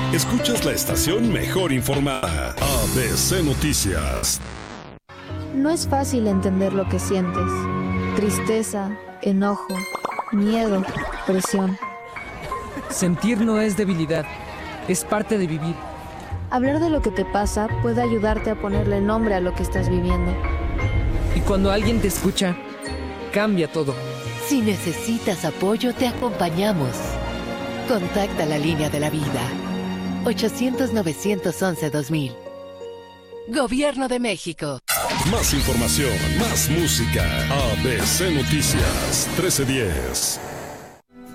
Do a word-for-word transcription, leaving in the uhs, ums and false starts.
Escuchas la estación mejor informada, A B C Noticias. No es fácil entender lo que sientes. Tristeza, enojo, miedo, presión. Sentir no es debilidad, es parte de vivir. Hablar de lo que te pasa puede ayudarte a ponerle nombre a lo que estás viviendo. Y cuando alguien te escucha, cambia todo. Si necesitas apoyo, te acompañamos. Contacta la línea de la vida. ochocientos, novecientos once, dos mil. Gobierno de México. Más información, más música. A B C Noticias, trece diez.